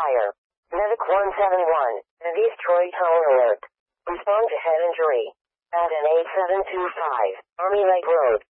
fire. Medic 171, East Troy tone alert. Respond to head injury. At an 8725, Army Lake Road.